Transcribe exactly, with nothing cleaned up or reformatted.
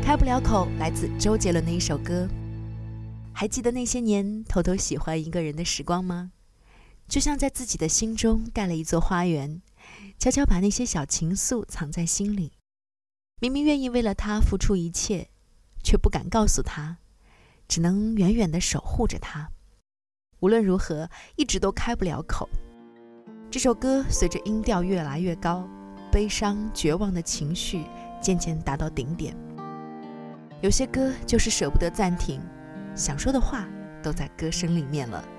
开不了口来自周杰伦的一首歌。还记得那些年偷偷喜欢一个人的时光吗？就像在自己的心中盖了一座花园，悄悄把那些小情愫藏在心里。明明愿意为了他付出一切，却不敢告诉他，只能远远地守护着他。无论如何，一直都开不了口。这首歌随着音调越来越高，悲伤绝望的情绪渐渐达到顶点。有些歌就是舍不得暂停，想说的话都在歌声里面了。